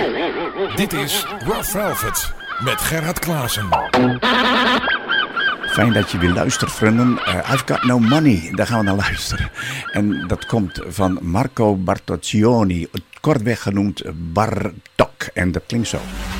Dit is Rough Velvet met Gerard Klaassen. Fijn dat je weer luistert, vrienden. I've Got No Money, daar gaan we naar luisteren. En dat komt van Marco Bartoccioni, kortweg genoemd Bartok. En dat klinkt zo.